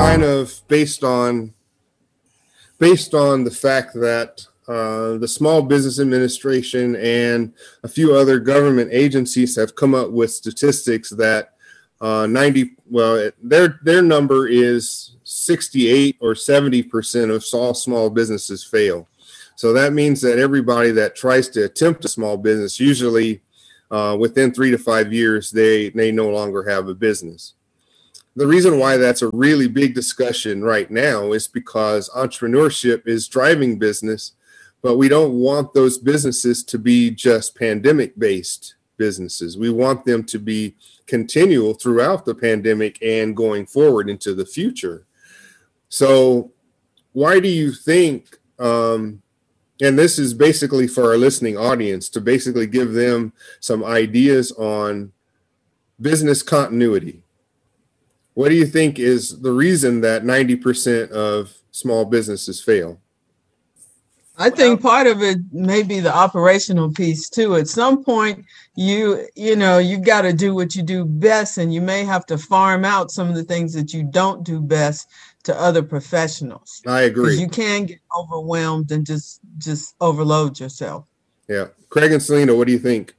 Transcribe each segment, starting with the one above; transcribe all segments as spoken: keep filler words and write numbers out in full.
kind of based on based on the fact that uh, the Small Business Administration and a few other government agencies have come up with statistics that uh, ninety well their their number is sixty-eight or seventy percent of all small businesses fail. So that means that everybody that tries to attempt a small business, usually uh, within three to five years, they, they no longer have a business. The reason why that's a really big discussion right now is because entrepreneurship is driving business, but we don't want those businesses to be just pandemic-based businesses. We want them to be continual throughout the pandemic and going forward into the future. So why do you think, um, and this is basically for our listening audience, to basically give them some ideas on business continuity. What do you think is the reason that ninety percent of small businesses fail? I think part of it may be the operational piece too. At some point, you you know, you got to do what you do best, and you may have to farm out some of the things that you don't do best to other professionals. I agree. You can get overwhelmed and just just overload yourself. Yeah. Craig and Selena, what do you think?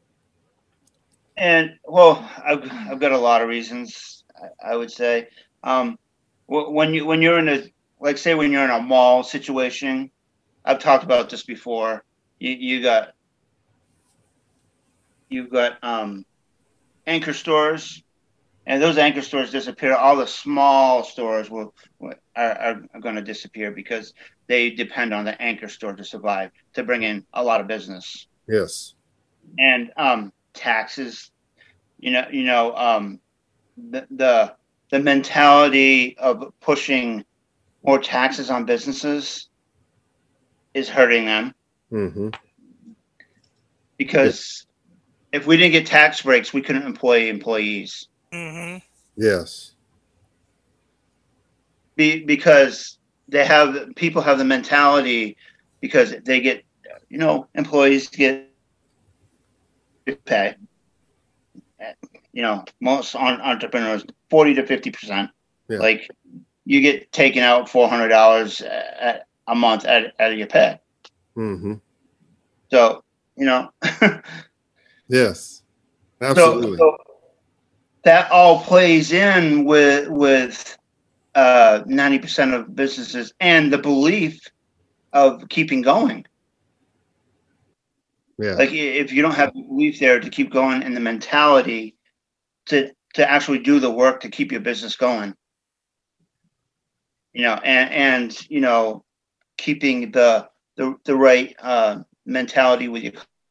And well, I've, I've got a lot of reasons, I, I would say. Um, when you when you're in a, like say when you're in a mall situation, I've talked about this before. You you got you've got um, anchor stores, and those anchor stores disappear. All the small stores will are, are, are going to disappear because they depend on the anchor store to survive, to bring in a lot of business. Yes. And um, taxes, you know, you know, um, the the the mentality of pushing more taxes on businesses is hurting them. Mm-hmm. Because yes. if we didn't get tax breaks, we couldn't employ employees. Mm-hmm. Yes. Be, because they have people have the mentality because they get, you know, employees get pay. You know, most entrepreneurs forty to fifty percent. Yeah. Like you get taken out four hundred dollars a, a month out, out of your pay. Mm-hmm. So you know. Yes. Absolutely. So, so that all plays in with with uh, ninety percent of businesses and the belief of keeping going. Yeah. Like if you don't have the belief there to keep going and the mentality to to actually do the work to keep your business going, you know, and and you know, keeping the the the right uh, mentality with you,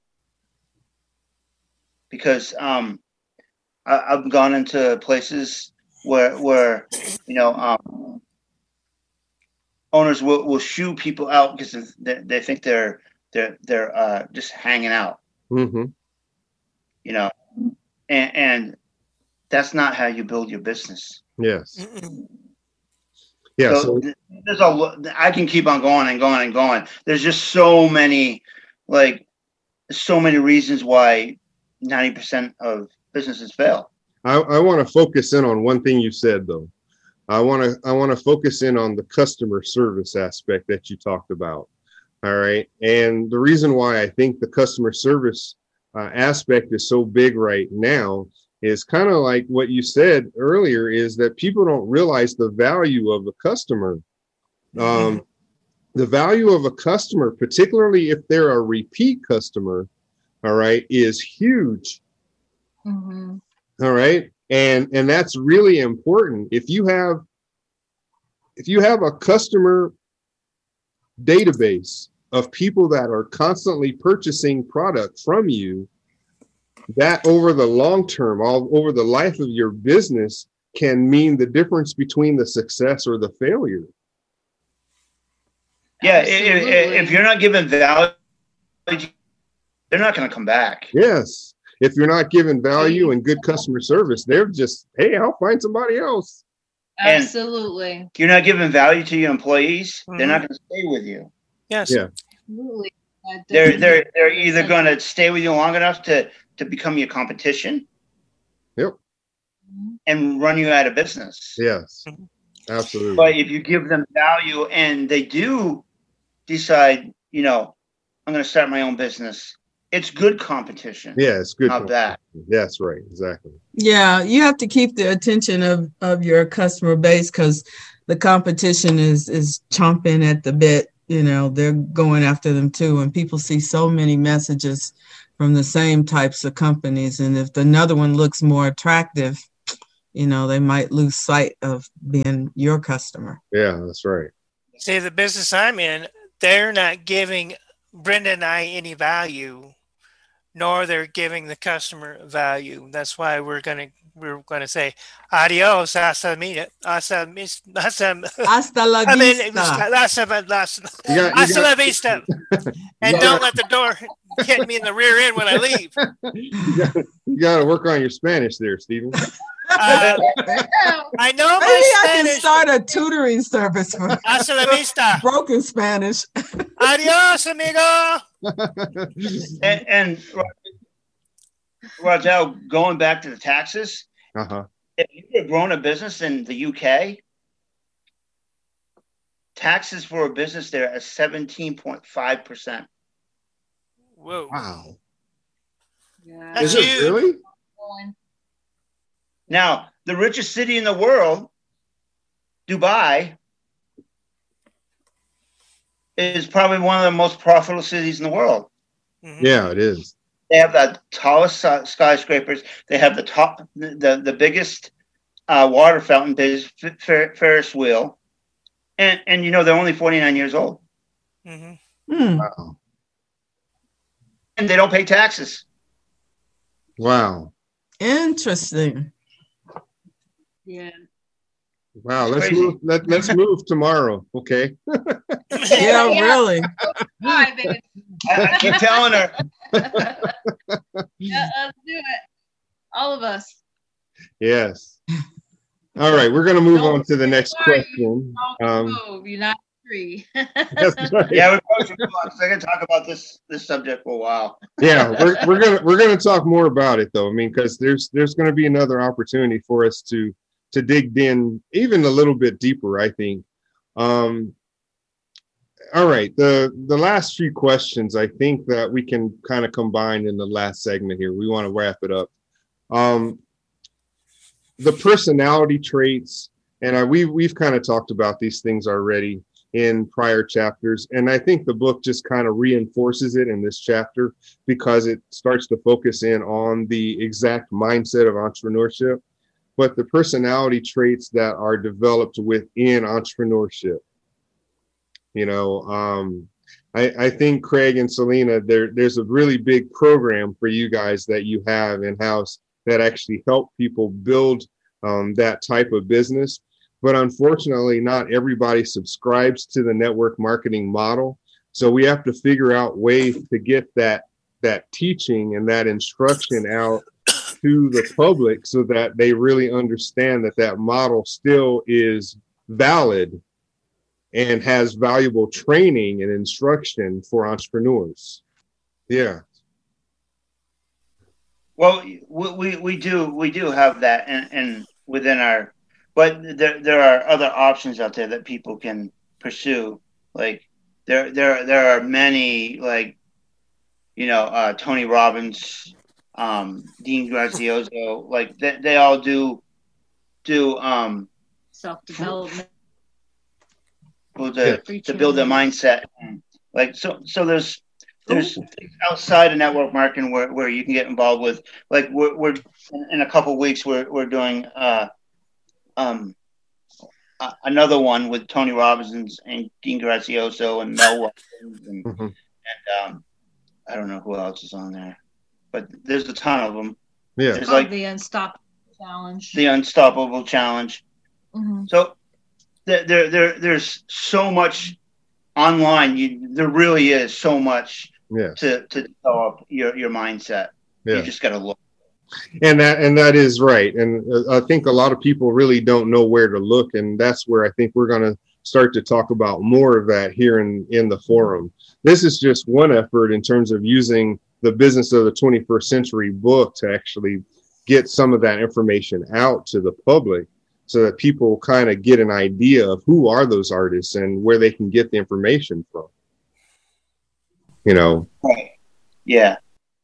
because um, I, I've gone into places where where you know um, owners will, will shoo people out because they, they think they're they're they're uh, just hanging out. Mm-hmm. You know, and, and that's not how you build your business. Yes. Mm-mm. Yeah. So, so there's a, I can keep on going and going and going. There's just so many, like, so many reasons why ninety percent of businesses fail. I, I want to focus in on one thing you said, though. I want to I want to focus in on the customer service aspect that you talked about. All right. And the reason why I think the customer service uh, aspect is so big right now is kind of like what you said earlier, is that people don't realize the value of a customer. Um, the value of a customer, particularly if they're a repeat customer, all right, is huge. Mm-hmm. All right. And and that's really important. If you have if you have a customer database of people that are constantly purchasing product from you, that over the long term, all over the life of your business, can mean the difference between the success or the failure. Yeah, if, if you're not giving value, they're not going to come back. Yes. If you're not giving value and good customer service, they're just, hey, I'll find somebody else. Absolutely. And you're not giving value to your employees, Mm-hmm. they're not going to stay with you. Yes. Yeah. Absolutely. They're they're they're either going to stay with you long enough to to become your competition. Yep. And run you out of business. Yes. Absolutely. But if you give them value and they do decide, you know, I'm going to start my own business, it's good competition. Yeah, it's good. How bad? That's right. Exactly. Yeah, you have to keep the attention of, of your customer base because the competition is is chomping at the bit. You know, they're going after them too. And people see so many messages from the same types of companies. And if another one looks more attractive, you know, they might lose sight of being your customer. Yeah, that's right. See, the business I'm in, they're not giving Brenda and I any value, nor they're giving the customer value. That's why we're gonna we're gonna say adios, hasta mi, hasta mis, hasta, hasta la I mean, vista. hasta, hasta, You got- you hasta got- la vista, and You don't got- let the door hit me in the rear end when I leave. You got, you got to work on your Spanish there, Stephen. Uh, I know Maybe my I can Spanish. start a tutoring service for Hasta la vista. broken Spanish. Adios, amigo. And, and Rogel, going back to the taxes, Uh-huh. if you were growing a business in the U K, taxes for a business there are seventeen point five percent. Whoa. Wow. Yeah. That's Is it huge. really? Now, the richest city in the world, Dubai, is probably one of the most profitable cities in the world. Mhm. Yeah, it is. They have the tallest uh, skyscrapers. They have the top, the the biggest uh, water fountain, biggest Fer- Ferris wheel, and and you know they're only forty-nine years old, Mhm. Hmm. Wow. and they don't pay taxes. Wow. Interesting. Yeah. Wow. Let's Crazy. move. Let, let's move tomorrow. Okay. Yeah, really. Hi, baby. I, I keep telling her. Yeah, let's do it. All of us. Yes. All right. We're going to move Don't on to the next worry. question. Don't Um, move. You're not free. That's right. Yeah, we're probably should move on, 'cause I can talk about this this subject for a while. Yeah, we're, we're gonna we're gonna talk more about it though. I mean, because there's there's gonna be another opportunity for us to to dig in even a little bit deeper, I think. Um, all right, the the last few questions I think that we can kind of combine in the last segment here. We want to wrap it up. Um, the personality traits, and I, we we've kind of talked about these things already in prior chapters. And I think the book just kind of reinforces it in this chapter because it starts to focus in on the exact mindset of entrepreneurship, but the personality traits that are developed within entrepreneurship. You know, um, I, I think Craig and Selena, there, there's a really big program for you guys that you have in-house that actually help people build um, that type of business. But unfortunately, not everybody subscribes to the network marketing model. So we have to figure out ways to get that that teaching and that instruction out to the public so that they really understand that that model still is valid and has valuable training and instruction for entrepreneurs. Yeah. Well, we we, we do we do have that, and and within our. But there there are other options out there that people can pursue. Like there there there are many, like, you know, uh, Tony Robbins, um, Dean Grazioso, like they, they all do do um Self-development. to, to build their mindset. Like so so there's there's things outside of network marketing where, where you can get involved with. Like we're we're in a couple of weeks we're we're doing uh Um, uh, another one with Tony Robbins and Dean Grazioso and Mel Watkins and, Mm-hmm. and um, I don't know who else is on there, but there's a ton of them. Yeah. There's Called like the Unstoppable Challenge. the Unstoppable Challenge. Mhm. So there, there, there, there's so much online. You, there really is so much Yeah. to to develop your your mindset. Yeah. You just got to look. And that and that is right. And uh, I think a lot of people really don't know where to look. And that's where I think we're going to start to talk about more of that here in, in the forum. This is just one effort in terms of using the Business of the twenty-first Century book to actually get some of that information out to the public. so that people kind of get an idea of who are those artists and where they can get the information from. You know. Right. Yeah.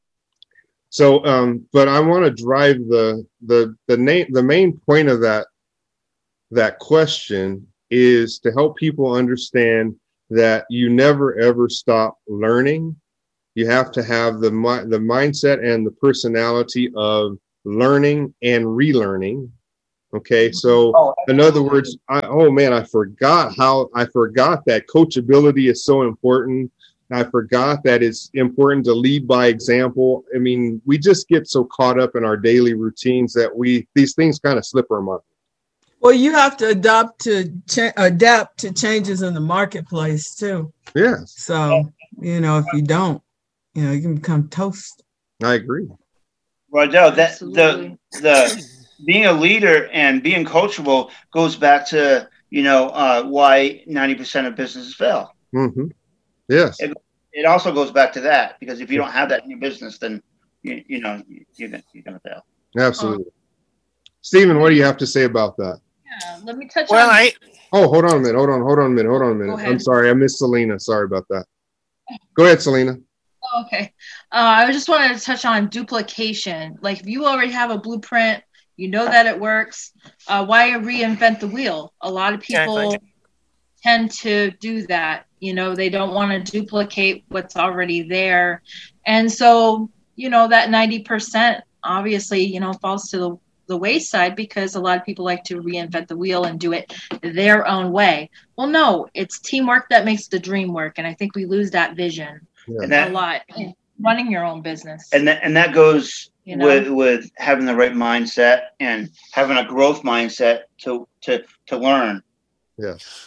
So, um, but I want to drive the the the name the main point of that that question is to help people understand that you never ever stop learning. You have to have the mi- the mindset and the personality of learning and relearning. Okay, so Oh, in other words, I, oh man, I forgot how I forgot that coachability is so important. I forgot that it's important to lead by example. I mean, we just get so caught up in our daily routines that we these things kind of slip our mind. Well, you have to adopt to cha- adapt to changes in the marketplace too. Yes, So, you know, if you don't, you know, you can become toast. I agree. Rodell, that the Absolutely. the being a leader and being coachable goes back to, you know, uh, why ninety percent of businesses fail. Mm-hmm. Yes. It, it also goes back to that, because if you don't have that in your business, then you, you know you're gonna, you're gonna fail. Absolutely. Stephen, what do you have to say about that? Yeah, let me touch Well, on. I Oh, hold on a minute. Hold on. Hold on a minute. Hold on a Go minute. ahead. I'm sorry. I missed Selena. Sorry about that. Go ahead, Selena. Oh, okay. Uh, I just wanted to touch on duplication. Like, if you already have a blueprint, you know that it works. Uh, why reinvent the wheel? A lot of people Exactly. tend to do that. You know, they don't want to duplicate what's already there. And so, you know, that ninety percent obviously, you know, falls to the, the wayside, because a lot of people like to reinvent the wheel and do it their own way. Well, no, it's teamwork that makes the dream work. And I think we lose that vision Yeah. And a that lot in running your own business. and that and that goes You know? with with having the right mindset and having a growth mindset to to to learn Yes.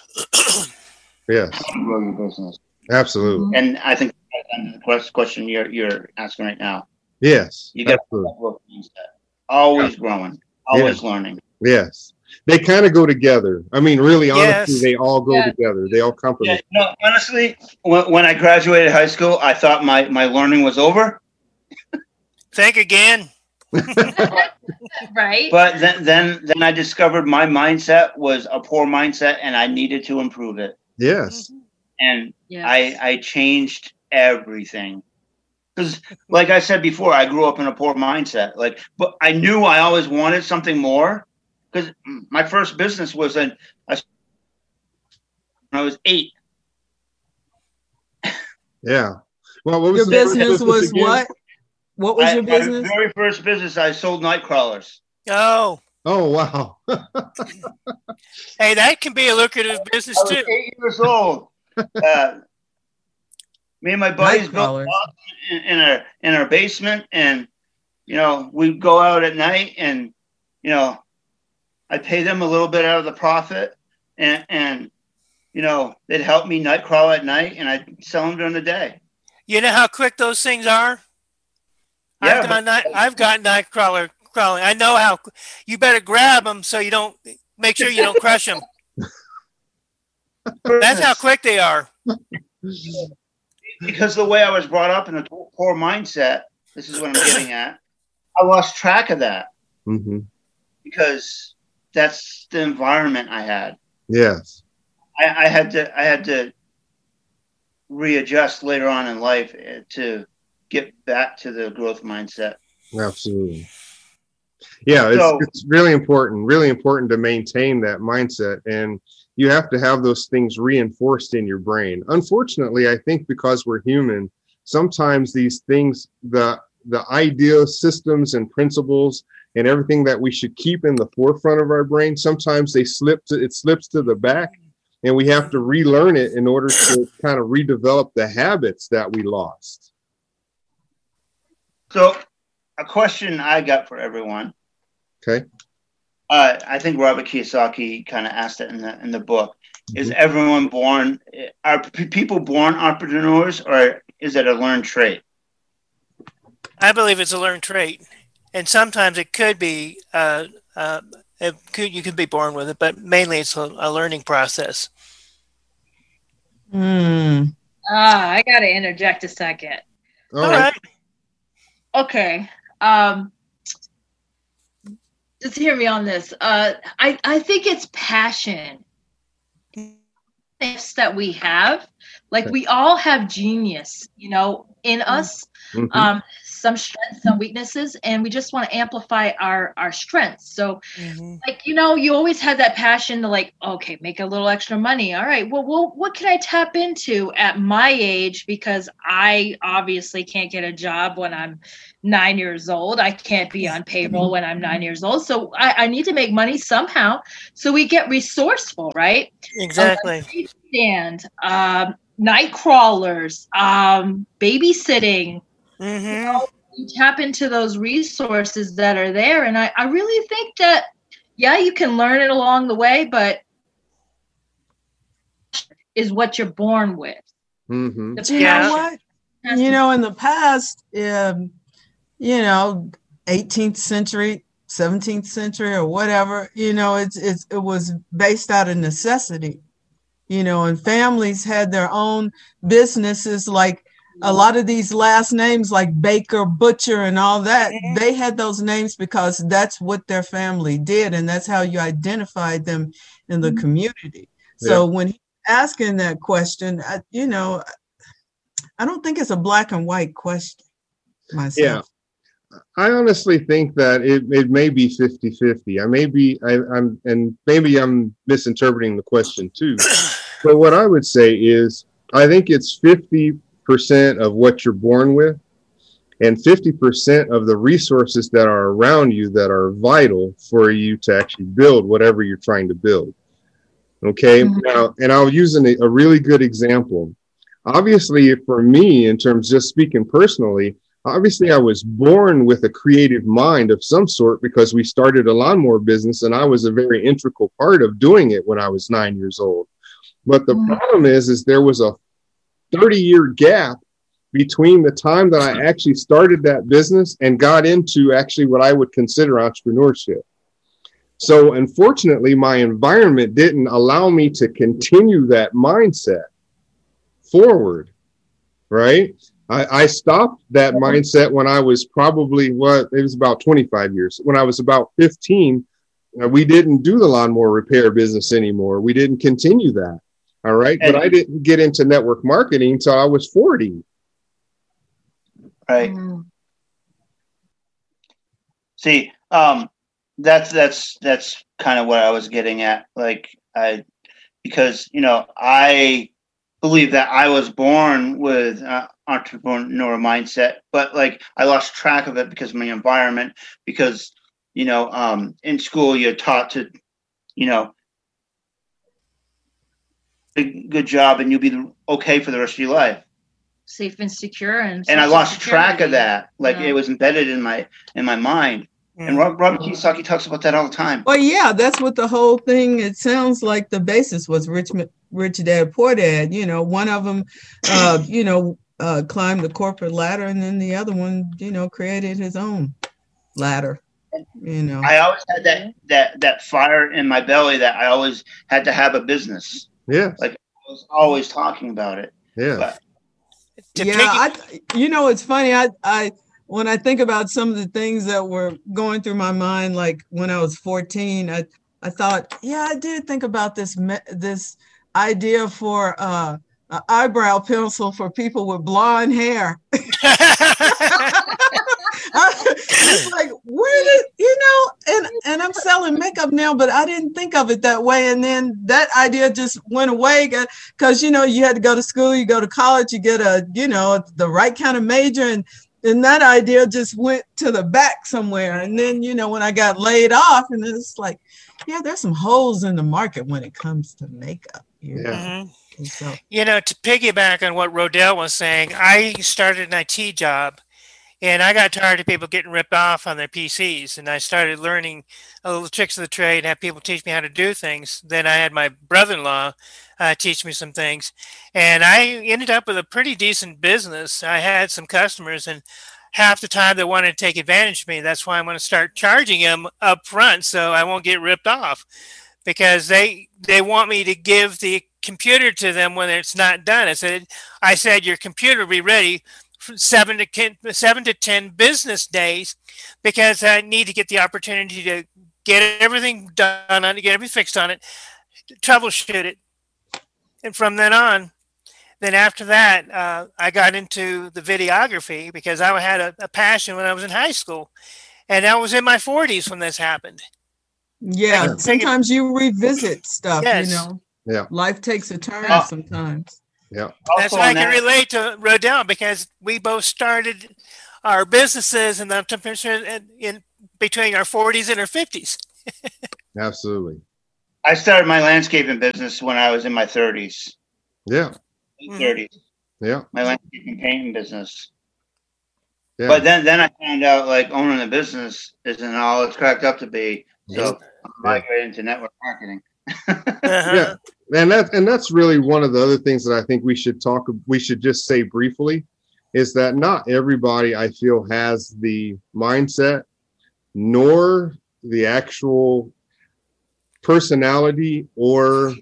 Yes. how to grow your business. Absolutely. And I think that's the quest- question you're you're asking right now. Yes. You got to have Absolutely. that growth mindset. Always growing, always learning. Yes. They kind of go together. I mean, really, honestly, Yes. they all go Yeah. together. They all Yeah, complement. no, honestly, when, when I graduated high school, I thought my, my learning was over. think again. Right? But then, then, then I discovered my mindset was a poor mindset, and I needed to improve it. Yes. And Yes. I, I changed everything. Because, like I said before, I grew up in a poor mindset. Like, but I knew I always wanted something more. Because my first business was in I, when I was eight. Yeah. Well, what was Your the first business was again? what? What was I, your my business? very first business, I sold night crawlers. Oh, Oh, wow. hey, that can be a lucrative business I was too. eight years old. Uh, me and my buddies built Nightcrawlers. a box in, in our in our basement, and you know we'd go out at night, and you know I'd pay them a little bit out of the profit, and and you know they'd help me night crawl at night, and I'd sell them during the day. You know how quick those things are? Yeah, I've got night, I've got night crawler crawling. I know how. You better grab them so you don't. Make sure you don't crush them. That's how quick they are. Because the way I was brought up in a poor mindset, this is what I'm getting at. I lost track of that Mm-hmm. because that's the environment I had. Yes. I, I had to I had to readjust later on in life uh, to get back to the growth mindset. Absolutely. Yeah, it's, So- it's really important, really important to maintain that mindset. And you have to have those things reinforced in your brain. Unfortunately, I think because we're human, sometimes these things, the the ideas, systems, and principles, and everything that we should keep in the forefront of our brain, sometimes they slip to it slips to the back, and we have to relearn it in order to kind of redevelop the habits that we lost. So, a question I got for everyone. Okay. Uh, I think Robert Kiyosaki kind of asked it in the in the book. Is everyone born? Are p- people born entrepreneurs, or is it a learned trait? I believe it's a learned trait, and sometimes it could be. Uh, uh, it could you could be born with it, but mainly it's a, a learning process. Hmm. Ah, I gotta interject a second. All All right. right. Okay. Um, just hear me on this. Uh, I, I think it's passion that we have. Like we all have genius, you know, in us. Mm-hmm. Um, some strengths, some weaknesses, and we just want to amplify our our strengths. So mm-hmm. like, you know, you always had that passion to like, okay, make a little extra money. All right, well, well, what can I tap into at my age? Because I obviously can't get a job when I'm nine years old. I can't be on payroll when I'm nine years old. So I, I need to make money somehow. So we get resourceful, right? Exactly. Um, stand, um, night crawlers, um, babysitting. Mm-hmm. You know, you tap into those resources that are there. And I, I really think that, yeah, you can learn it along the way, but is what you're born with. Mm-hmm. You yeah. know what? You know, in the past, um, you know, eighteenth century, seventeenth century or whatever, you know, it's, it's it was based out of necessity, you know, and families had their own businesses. Like a lot of these last names like Baker, Butcher, and all that, they had those names because that's what their family did. And that's how you identified them in the community. Yeah. So when he's asking that question, I, you know, I don't think it's a black and white question myself. Yeah. I honestly think that it, it may be fifty-fifty. I may be, I, I'm, and maybe I'm misinterpreting the question too. But what I would say is, I think it's fifty percent of what you're born with and fifty percent of the resources that are around you that are vital for you to actually build whatever you're trying to build. Okay. Mm-hmm. Now, and I'll use an, a really good example. Obviously, for me, in terms of just speaking personally, obviously, I was born with a creative mind of some sort because we started a lawnmower business and I was a very integral part of doing it when I was nine years old. But the mm-hmm. problem is, is there was a thirty year gap between the time that I actually started that business and got into actually what I would consider entrepreneurship. So unfortunately, my environment didn't allow me to continue that mindset forward, right? I, I stopped that mindset when I was probably, what, it was about twenty-five years. When I was about fifteen, uh, we didn't do the lawnmower repair business anymore. We didn't continue that. All right. And, but I didn't get into network marketing until I was forty. Right. Mm. See, um, that's, that's, that's kind of what I was getting at. Like, I, because, you know, I believe that I was born with uh, entrepreneur mindset, but like I lost track of it because of my environment, because, you know, um, in school you're taught to, you know, a good job and you'll be okay for the rest of your life. Safe and secure. And, and I lost track of that. Like yeah. It was embedded in my, in my mind. Mm. And Robert, Robert Kiyosaki talks about that all the time. Well, yeah, that's what the whole thing, it sounds like the basis was Rich, Rich Dad, Poor Dad. You know, one of them, uh, you know, uh, climbed the corporate ladder, and then the other one, you know, created his own ladder. You know, I always had that, that, that fire in my belly that I always had to have a business. Yeah. Like I was always talking about it. Yeah. But, yeah. I, you know, it's funny. I, I, when I think about some of the things that were going through my mind, like when I was fourteen, I, I thought, yeah, I did think about this, this idea for uh, an eyebrow pencil for people with blonde hair. It's like, where did, you know, and, and I'm selling makeup now, but I didn't think of it that way. And then that idea just went away because, you know, you had to go to school, you go to college, you get a, you know, the right kind of major. And, and that idea just went to the back somewhere. And then, you know, when I got laid off, and it's like, yeah, there's some holes in the market when it comes to makeup. You know? Yeah. So, you know, to piggyback on what Rodell was saying, I started an I T job. And I got tired of people getting ripped off on their P Cs. And I started learning a little tricks of the trade, have people teach me how to do things. Then I had my brother-in-law uh, teach me some things. And I ended up with a pretty decent business. I had some customers, and half the time they wanted to take advantage of me. That's why I'm going to start charging them up front so I won't get ripped off. Because they they want me to give the computer to them when it's not done. I said, I said your computer will be ready seven to ten, seven to ten business days, because I need to get the opportunity to get everything done on it, get everything fixed on it, troubleshoot it. And from then on, then after that, uh, I got into the videography because I had a, a passion when I was in high school. And I was in my forties when this happened. Yeah, I- sometimes you revisit stuff, Yes. you know. Yeah. Life takes a turn Uh, sometimes. Yeah. That's Also why I on can that- relate to Rodell because we both started our businesses in the entrepreneurship in, in between our forties and our fifties. Absolutely. I started my landscaping business when I was in my thirties, Yeah. Mhm. thirties. Yeah. My landscaping painting business. Yeah. But then, then I found out like owning a business isn't all it's cracked up to be. So I migrated into network marketing. Uh-huh. Yeah. And that and that's really one of the other things that I think we should talk we should just say briefly is that not everybody I feel has the mindset nor the actual personality or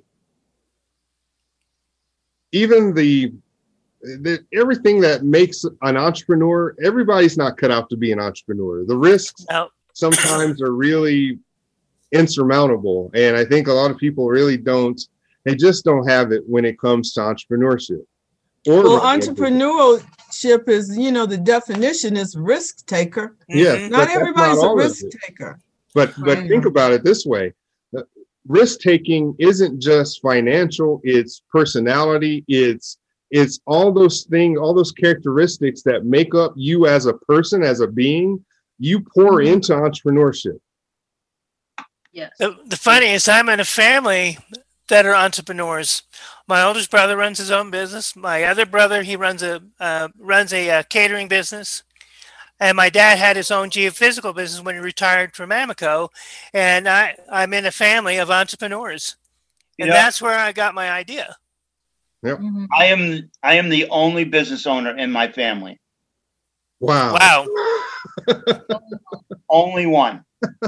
even the, the everything that makes an entrepreneur. Everybody's not cut out to be an entrepreneur. The risks No. sometimes are really insurmountable, and I think a lot of people really don't they just don't have it when it comes to entrepreneurship or Well, running a business. entrepreneurship is, you know, the definition is risk taker. Yes, Mhm. but Not that's everybody's not a all of risk it. taker. But but Right. think about it this way. Risk taking isn't just financial, it's personality, it's it's all those things, all those characteristics that make up you as a person, as a being, you pour Mhm. into entrepreneurship. Yes. The, the funny is, I'm in a family that are entrepreneurs. My oldest brother runs his own business. My other brother, he runs a uh, runs a uh, catering business, and my dad had his own geophysical business when he retired from Amoco. And I, I'm in a family of entrepreneurs, and Yeah. that's where I got my idea. Mhm. I am I am the only business owner in my family. Wow. Wow. Only one.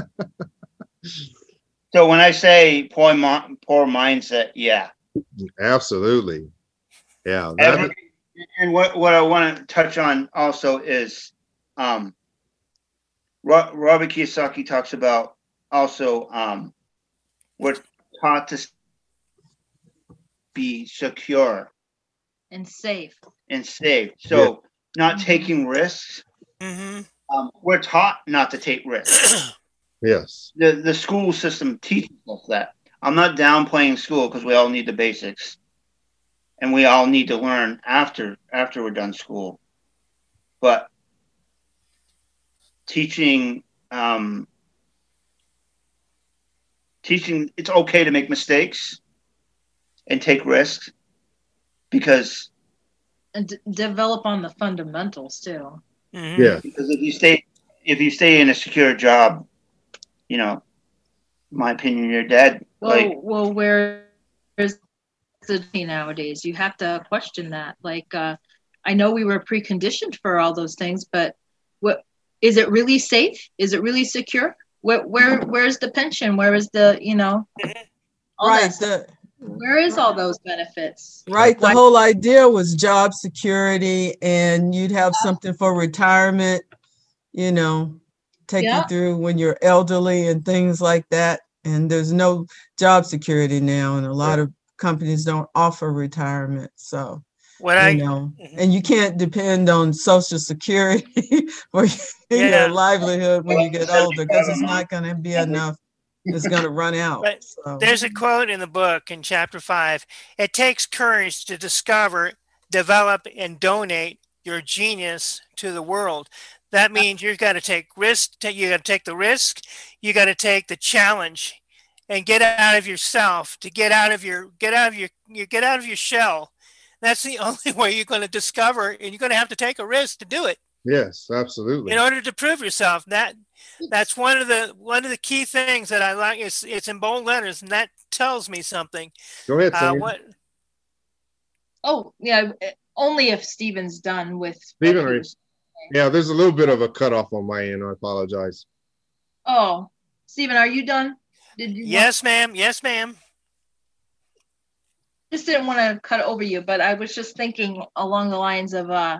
So when I say poor, mi- poor mindset, yeah. Absolutely. Yeah. that- Every, and what, what I want to touch on also is um, Ro- Robert Kiyosaki talks about also um, we're taught to be secure And safe. and safe. So not taking risks. hmm Um, we're taught not to take risks. yes. The the school system teaches us that. I'm not downplaying school because we all need the basics, and we all need to learn after after we're done school. But teaching um, teaching it's okay to make mistakes and take risks because And d- develop on the fundamentals too. hmm Yeah. because if you stay if you stay in a secure job, you know, in my opinion, you're dead. Well, Like well, where is the nowadays? You have to question that. Like, uh, I know we were preconditioned for all those things, but what is it really safe? Is it really secure? Where, where, where's the pension? Where is the, you know, all Right. that stuff? The, Where is all those benefits? right. The Why- whole idea was job security, and you'd have something for retirement, you know, take Yeah. you through when you're elderly and things like that. And there's no job security now, and a lot of companies don't offer retirement. So, What I you know, Mhm. and you can't depend on Social Security for Yeah. your livelihood when you get older, because it's not going to be enough. It's going to run out. Right. So, There's a quote in the book in chapter five. It takes courage to discover, develop, and donate your genius to the world. That means you've got to take risk. You got to take the risk. You got to take the challenge, and get out of yourself. To get out of your get out of your you get out of your shell. That's the only way you're going to discover, and you're going to have to take a risk to do it Yes, absolutely. in order to prove yourself. That that's one of the one of the key things that I like. It's it's in bold letters, and that tells me something. Go ahead, Uh, Sonia. what Oh, yeah. Only if Steven's done with. what Stephen, he are- was- Yeah, there's a little bit of a cutoff on my end. I apologize. Oh, Steven, are you done? Did you? want- Yes, ma'am. Yes, ma'am. just didn't want to cut over you, but I was just thinking along the lines of, uh,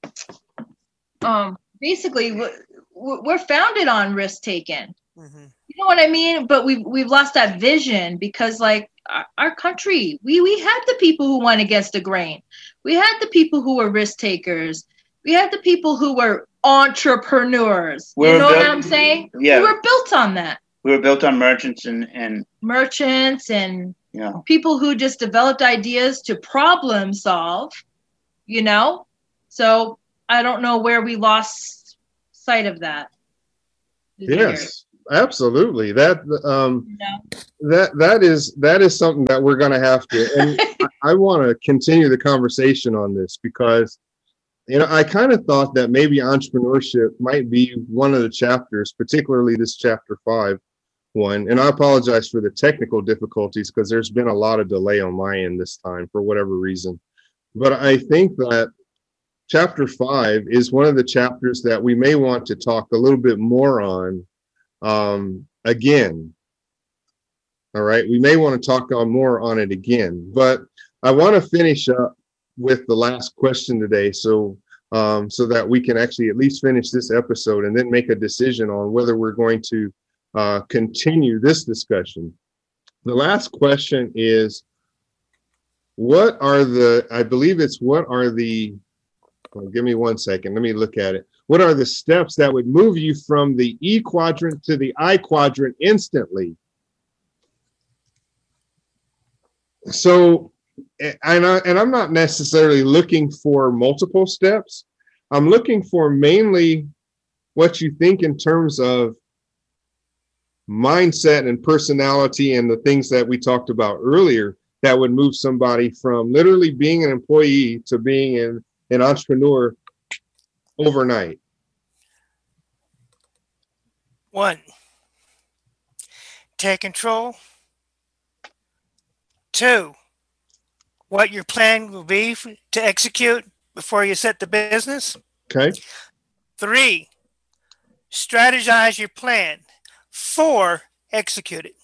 um, basically, we're, we're founded on risk taking. hmm You know what I mean? But we've we've lost that vision because, like, our, our country, we we had the people who went against the grain. We had the people who were risk takers. We had the people who were entrepreneurs. We're you know built, what I'm saying? Yeah. We were built on that. We were built on merchants and, and merchants and you know, people who just developed ideas to problem solve, you know? So I don't know where we lost sight of that. Yes, absolutely. That um Yeah. that that is that is something that we're going to have to, and I, I want to continue the conversation on this because, you know, I kind of thought that maybe entrepreneurship might be one of the chapters, particularly this chapter five one. And I apologize for the technical difficulties because there's been a lot of delay on my end this time for whatever reason. But I think that chapter five is one of the chapters that we may want to talk a little bit more on um, again. All right. We may want to talk on more on it again, but I want to finish up with the last question today. So, um, so that we can actually at least finish this episode and then make a decision on whether we're going to uh, continue this discussion. The last question is, what are the, I believe it's what are the, well, give me one second. Let me look at it. What are the steps that would move you from the E quadrant to the I quadrant instantly? So, and, I, and I'm not necessarily looking for multiple steps. I'm looking for mainly what you think in terms of mindset and personality and the things that we talked about earlier that would move somebody from literally being an employee to being an, an entrepreneur overnight. One, take control. Two, what your plan will be f- to execute before you set the business. Okay. Three, strategize your plan. Four, execute it.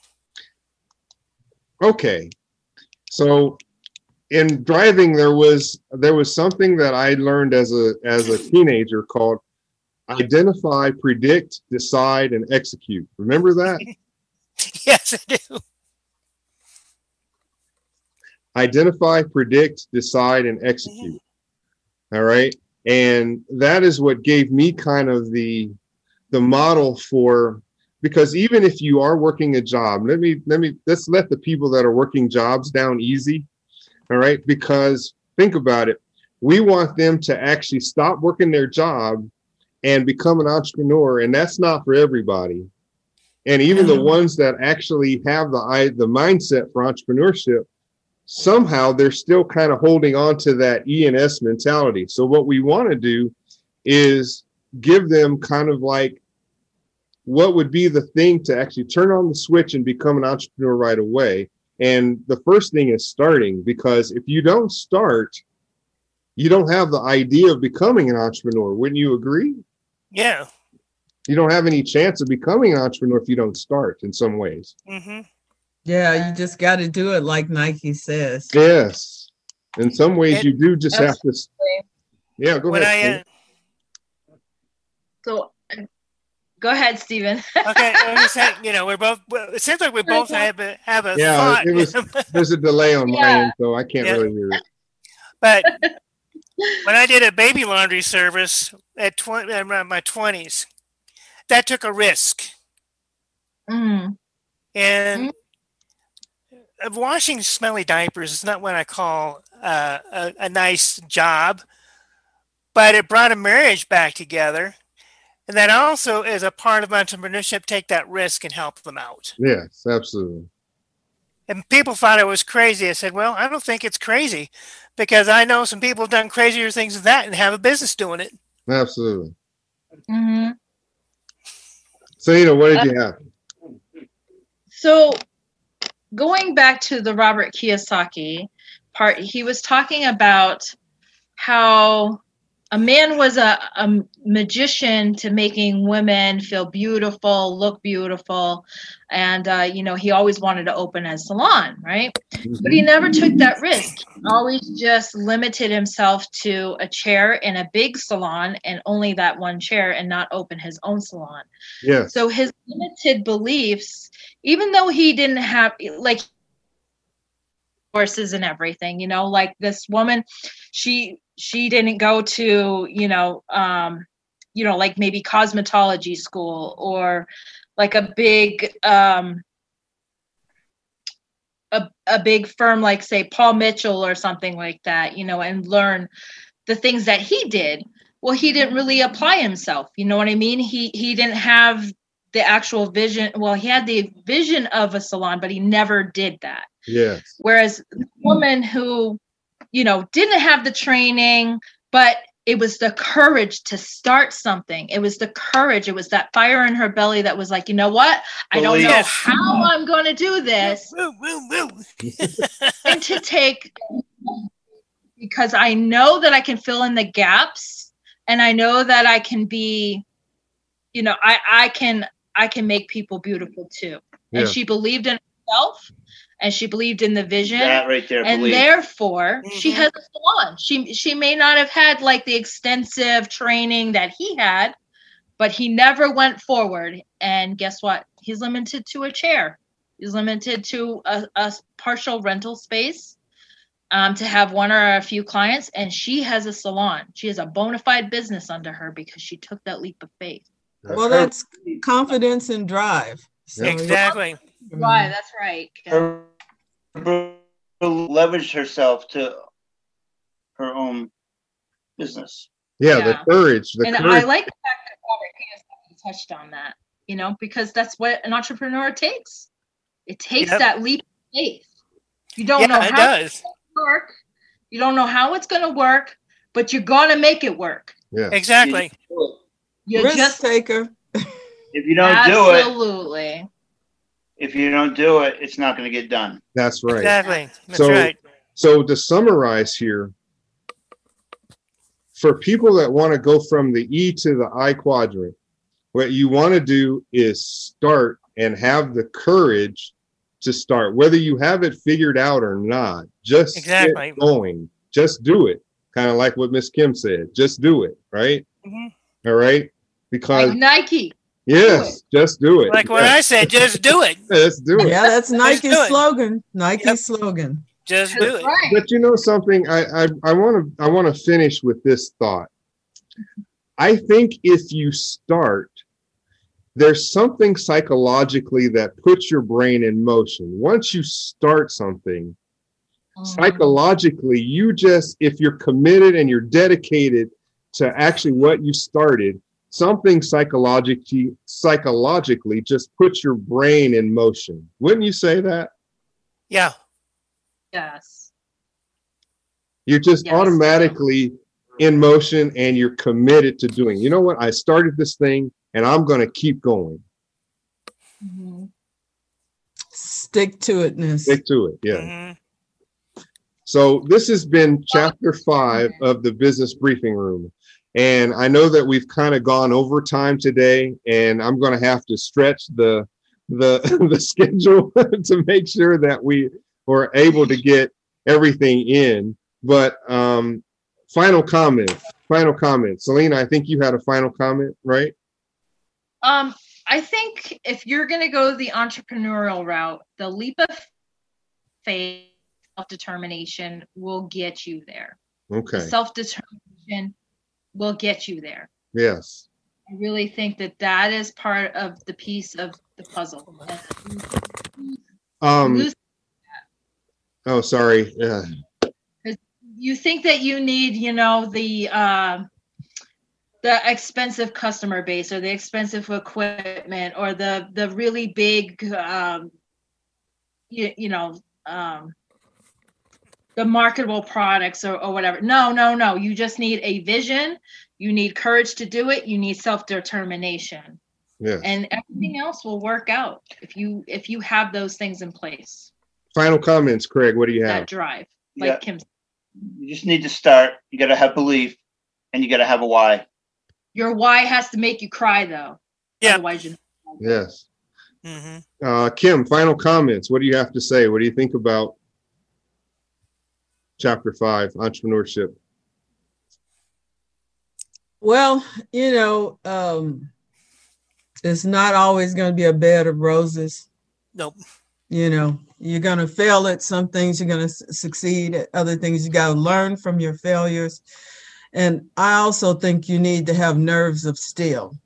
Okay. So in driving, there was there was something that I learned as a as a teenager called identify, predict, decide, and execute. Remember that? Yes, I do. Identify, predict, decide, and execute. All right. And that is what gave me kind of the the model for, because even if you are working a job, let me let me let's let the people that are working jobs down easy. All right. Because think about it. We want them to actually stop working their job and become an entrepreneur. And that's not for everybody. And even the ones that actually have the the mindset for entrepreneurship, somehow they're still kind of holding on to that E and S mentality. So what we want to do is give them kind of like what would be the thing to actually turn on the switch and become an entrepreneur right away. And the first thing is starting, because if you don't start, you don't have the idea of becoming an entrepreneur. Wouldn't you agree? Yeah. You don't have any chance of becoming an entrepreneur if you don't start in some ways. Mm-hmm. Yeah, you just got to do it like Nike says. Yes. In some ways, It, you do just have to. Yeah, go when ahead. I, uh, So go ahead, Stephen. okay, I was saying, you know, we're both. Well, it seems like we both have a have a Yeah, thought. it was. There's a delay on my Yeah. end, so I can't Yeah. really hear it. But when I did a baby laundry service at twenty, around my twenties, that took a risk. Mm. And of washing smelly diapers is not what I call uh, a, a nice job, but it brought a marriage back together. And that also is a part of entrepreneurship, take that risk and help them out. Yes, absolutely. And people thought it was crazy. I said, well, I don't think it's crazy, because I know some people have done crazier things than that and have a business doing it. Absolutely. Mm-hmm. So, you know, what did you have? So going back to the Robert Kiyosaki part, he was talking about how a man was a, a magician to making women feel beautiful, look beautiful. And, uh, you know, he always wanted to open a salon, right? Mhm. But he never took that risk. He always just limited himself to a chair in a big salon and only that one chair and not open his own salon. Yes. So his limited beliefs, even though he didn't have, like, courses and everything, you know, like this woman, she she didn't go to, you know, um, you know, like maybe cosmetology school or like a big um a, a big firm like say Paul Mitchell or something like that, you know, and learn the things that he did. Well, he didn't really apply himself, you know what I mean? He he didn't have the actual vision. Well, he had the vision of a salon, but he never did that. Yes. Whereas the woman who, you know, didn't have the training, but it was the courage to start something. It was the courage. It was that fire in her belly that was like, you know what? I don't know Yes. how I'm going to do this. Woo, woo, woo. And to take, because I know that I can fill in the gaps and I know that I can be, you know, I, I can, I can make people beautiful too. Yeah. And she believed in herself. And she believed in the vision, That right there, and believe. therefore Mhm. she has a salon. She she may not have had like the extensive training that he had, but he never went forward. And guess what? He's limited to a chair. He's limited to a, a partial rental space um, to have one or a few clients. And she has a salon. She has a bona fide business under her because she took that leap of faith. Well, that's confidence and drive. So, Exactly. Right, that's right. Her leveraged herself to her own business. Yeah, Yeah. the courage. The And courage. I like the fact that Robert Kiyosaki touched on that, you know, because that's what an entrepreneur takes. It takes Yep. that leap of faith. You don't Yeah, know it how does. it's going to work. You don't know how it's going to work, but you're going to make it work. yeah. Exactly. You risk just taker. If you don't do it, absolutely. if you don't do it, it's not going to get done. That's right. Exactly. That's So- right. So to summarize here, for people that want to go from the E to the I quadrant, what you want to do is start and have the courage to start, whether you have it figured out or not. Just Exactly. get going. Just do it. Kind of like what Miss Kim said. Just do it. Right. Mhm. All right. Because Like Nike. yes, just do it. Like what Yeah. I said, just do it. Let's do it. Yeah, that's Nike's do it. slogan. Nike's Yep. slogan. Just do That's it. right. But you know something, I I want to I want to finish with this thought. I think if you start, there's something psychologically that puts your brain in motion. Once you start something, Mhm. psychologically, you just, if you're committed and you're dedicated to actually what you started, something psychologically psychologically just puts your brain in motion. Wouldn't you say that? Yeah. Yes. You're just Yes. automatically in motion and you're committed to doing. You know what? I started this thing and I'm going to keep going. Mhm. Stick to itness. Stick to it. Yeah. Mhm. So this has been chapter five of the Business Briefing Room. And I know that we've kind of gone over time today, and I'm going to have to stretch the the the schedule to make sure that we were able to get everything in. But um, final comment, final comment. Selena, I think you had a final comment, right? Um, I think if you're going to go the entrepreneurial route, the leap of faith, self-determination will get you there. Okay. Self-determination will get you there. Yes. I really think that that is part of the piece of the puzzle. Um. Lose- Oh, sorry. Yeah. You think that you need, you know, the uh, the expensive customer base or the expensive equipment or the the really big, um, you, you know, um, the marketable products or, or whatever. No, no, no. You just need a vision. You need courage to do it. You need self-determination. Yes. And everything else will work out if you if you have those things in place. Final comments, Craig. What do you have? That drive, like Yeah. Kim said. You just need to start. You got to have belief, and you got to have a why. Your why has to make you cry, though. Yeah. Otherwise, you. Yes. Mm-hmm. Uh, Kim, final comments. What do you have to say? What do you think about chapter five, entrepreneurship? Well, you know, um, it's not always going to be a bed of roses. Nope. You know, you're going to fail at some things, you're going to succeed at other things. You got to learn from your failures. And I also think you need to have nerves of steel.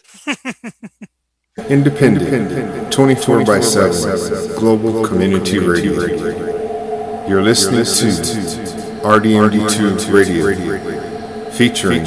Independent, twenty-four by seven, global community radio. You're listening to R D M D two Radio, featuring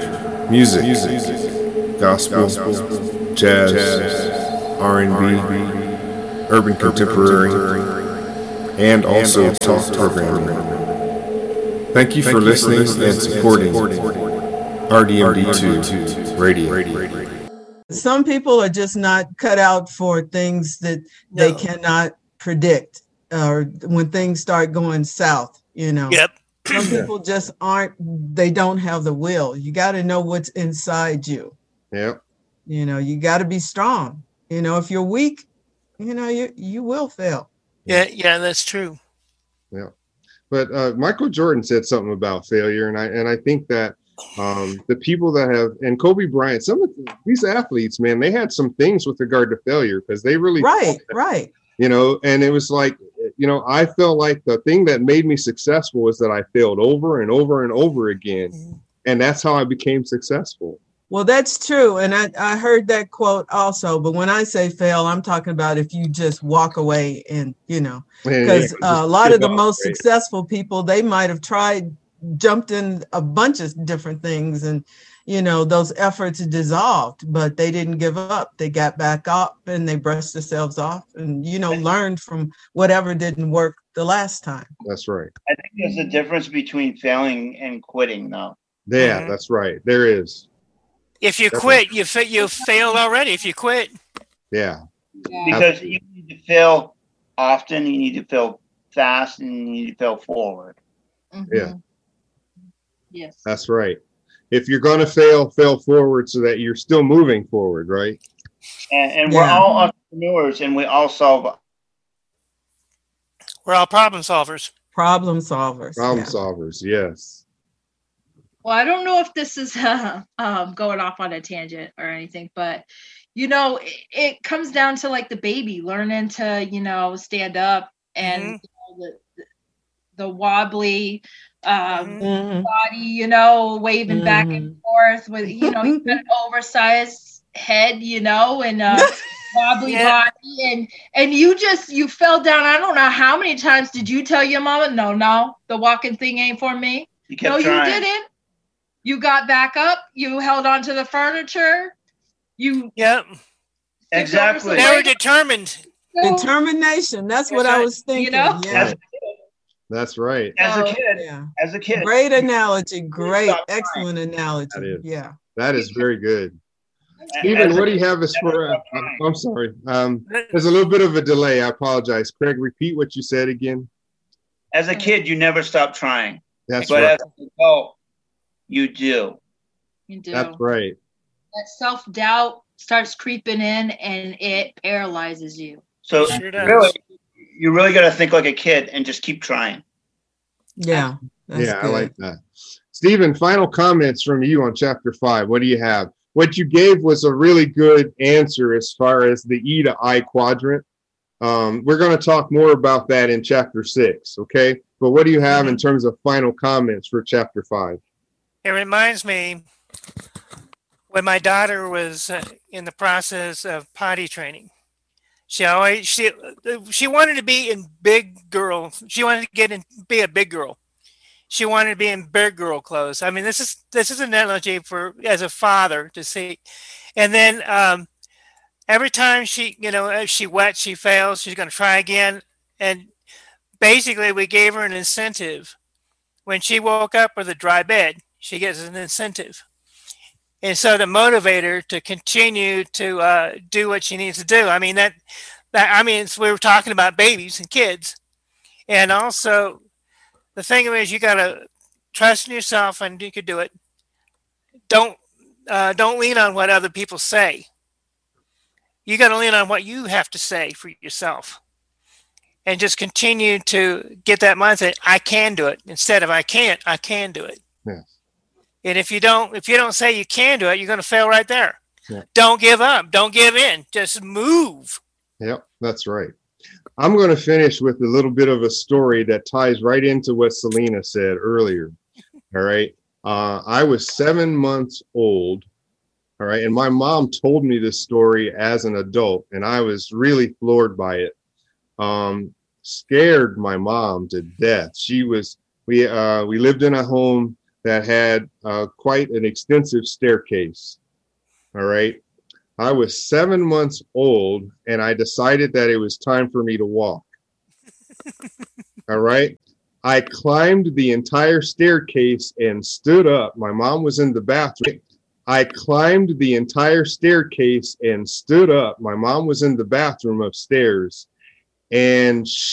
music, gospel, jazz, R and B, urban contemporary, and also talk programming. Thank you for listening and supporting R D M D two Radio. Some people are just not cut out for things that they No. cannot predict, or when things start going south, you know. Yep. Some people just aren't, they don't have the will. You got to know what's inside you. Yep. You know, you got to be strong. You know, if you're weak, you know, you, you will fail. Yeah, yeah, that's true. Yeah. But uh, Michael Jordan said something about failure, and I and I think that um, the people that have, and Kobe Bryant, some of these athletes, man, they had some things with regard to failure because they really, Right, right. you know, and it was like, you know, I felt like the thing that made me successful was that I failed over and over and over again, Mm-hmm. and that's how I became successful. Well, that's true. And I, I heard that quote also. But when I say fail, I'm talking about if you just walk away and, you know, because uh, a lot of the most right? successful people, they might have tried, jumped in a bunch of different things, and, you know, those efforts dissolved, but they didn't give up. They got back up and they brushed themselves off and, you know, learned from whatever didn't work the last time. That's right. I think there's a difference between failing and quitting, though. Yeah, Mhm. that's right. There is. If you Definitely. quit, you fa- you failed already. If you quit, Yeah. Because you need to fail often, you need to fail fast, and you need to fail forward. Mhm. Yeah. Yes. That's right. If you're going to fail, fail forward so that you're still moving forward, right? And, and we're Yeah. all entrepreneurs, and we all solve. we're all problem solvers. Problem solvers. Problem yeah. solvers, yes. Well, I don't know if this is uh, um, going off on a tangent or anything, but you know, it, it comes down to like the baby learning to, you know, stand up and Mhm. you know, the, the the wobbly um, Mhm. Mhm. body, you know, waving back and Mhm. forth with, you know, he's got an oversized head, you know, and uh, wobbly Yeah. body, and and you just you fell down. I don't know how many times did you tell your mama, no, no, the walking thing ain't for me. You kept No, trying. you didn't. You got back up. You held on to the furniture. You Yep. Exactly. They were determined. Determination. That's what That's I right. was thinking. know? Yeah. That's right. As a So, kid, Yeah. as a kid, Great analogy. Great. Stop trying. Excellent analogy. That is. Yeah. That is very good. a- Stephen, as a what do you kid, have as never for? Uh, stop trying. I'm sorry. Um, there's a little bit of a delay. I apologize. Craig, repeat what you said again. As a kid, you never stop trying, That's but right. as an adult, you do. you do. That's right. That self-doubt starts creeping in and it paralyzes you. So Sure does. really, you really got to think like a kid and just keep trying. Yeah. That's yeah, I good. like that. Stephen, final comments from you on chapter five. What do you have? What you gave was a really good answer as far as the E to I quadrant. Um, we're going to talk more about that in chapter six, okay? But what do you have in terms of final comments for chapter five? It reminds me when my daughter was uh, in the process of potty training. She always she she wanted to be in big girl. She wanted to get in be a big girl. She wanted to be in big girl clothes. I mean, this is this is an analogy for as a father to see. And then um, every time she you know if she wet, she fails. She's going to try again. And basically, we gave her an incentive. When she woke up with a dry bed, she gets an incentive. And so to motivate her to continue to uh, do what she needs to do. I mean, that, that I mean, it's, we were talking about babies and kids. And also, the thing of it is you got to trust in yourself and you could do it. don't uh, don't lean on what other people say. You got to lean on what you have to say for yourself, and just continue to get that mindset. I can do it instead of I can't. I can do it. Yeah. And if you don't, if you don't say you can do it, you're going to fail right there. Yeah. Don't give up. Don't give in. Just move. Yep, that's right. I'm going to finish with a little bit of a story that ties right into what Selena said earlier. All right. Uh, I was seven months old. All right. And my mom told me this story as an adult, and I was really floored by it. Um, scared my mom to death. She was, we, uh, we lived in a home that had uh, quite an extensive staircase. All right. I was seven months old, and I decided that it was time for me to walk. All right. I climbed the entire staircase and stood up. My mom was in the bathroom. I climbed the entire staircase and stood up. My mom was in the bathroom upstairs, and